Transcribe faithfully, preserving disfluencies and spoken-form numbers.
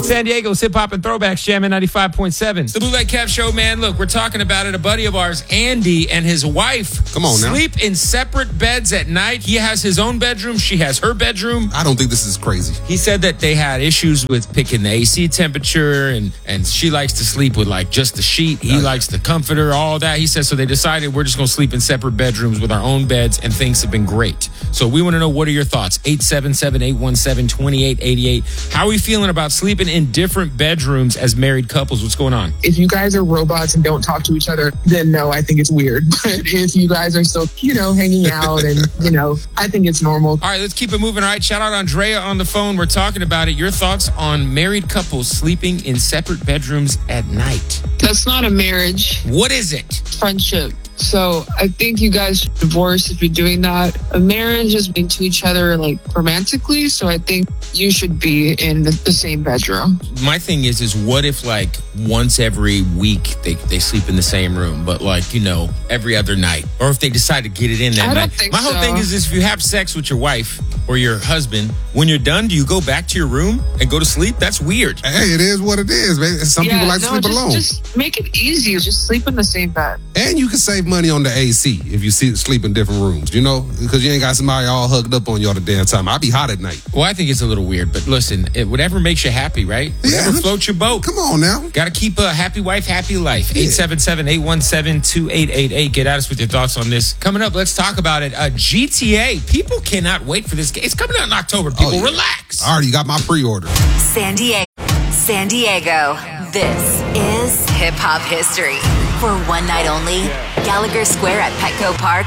San Diego's Hip Hop and Throwbacks Jam at ninety-five point seven. It's the Blue Light Cap Show, man. Look, we're talking about it. A buddy of ours, Andy, and his wife Come on now. sleep in separate beds at night. He has his own bedroom. She has her bedroom. I don't think this is crazy. He said that they had issues with picking the A C temperature, and, and she likes to sleep with like just the sheet. He Oh, yeah. likes the comforter, all that. He said, so they decided we're just going to sleep in separate bedrooms with our own beds, and things have been great. So we want to know, what are your thoughts? eight seven seven, eight one seven, two eight eight eight. How are we feeling about sleeping in different bedrooms as married couples? What's going on? If you guys are robots and don't talk to each other, then no, I think it's weird. But if you guys are still, you know, hanging out and, you know, I think it's normal. All right, let's keep it moving. All right, shout out Andrea on the phone. We're talking about it. Your thoughts on married couples sleeping in separate bedrooms at night. That's not a marriage. What is it? Friendship. So I think you guys should divorce if you're doing that. A marriage is being to each other like romantically. So I think you should be in the, the same bedroom. My thing is, is what if like once every week they, they sleep in the same room, but like, you know, every other night? Or if they decide to get it in that I don't night. think My whole so. thing is, is if you have sex with your wife or your husband, when you're done, do you go back to your room and go to sleep? That's weird. Hey, it is what it is, man. Some people like to no, sleep just, alone. Just make it easy. Just sleep in the same bed. And you can save money on the A C if you see, sleep in different rooms, you know? Because you ain't got somebody all hugged up on you all the damn time. I be hot at night. Well, I think it's a little weird, but listen, it, whatever makes you happy, right? Whatever Yeah. floats your boat. Come on now. Got to keep a happy wife, happy life. Yeah. eight seven seven, eight one seven, two eight eight eight. Get at us with your thoughts on this. Coming up, let's talk about it. Uh, G T A. People cannot wait for this game. It's coming out in October. People, Oh, yeah. relax. I already got my pre-order. San Diego. San Diego. This is hip hop history. For one night only, Gallagher Square at Petco Park